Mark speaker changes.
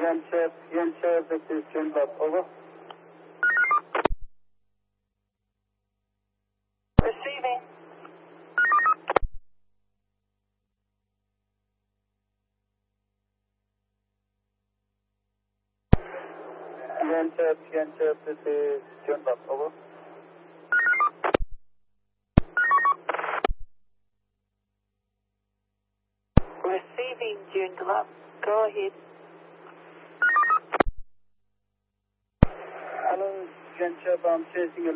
Speaker 1: Yenchef, this is Junlop, over.
Speaker 2: Receiving.
Speaker 1: Yenchef, this is Junlop, over.
Speaker 2: Receiving, Joondalup. Go ahead.
Speaker 1: Hello, Yenchef, I'm chasing a